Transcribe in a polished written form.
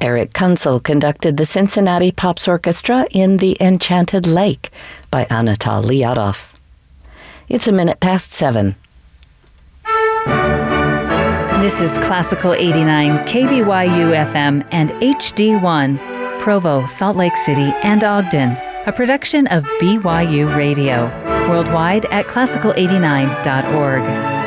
Eric Kunzel conducted the Cincinnati Pops Orchestra in The Enchanted Lake by Anatol Liadov. It's 7:01. This is Classical 89, KBYU FM and HD1, Provo, Salt Lake City, and Ogden, a production of BYU Radio, worldwide at classical89.org.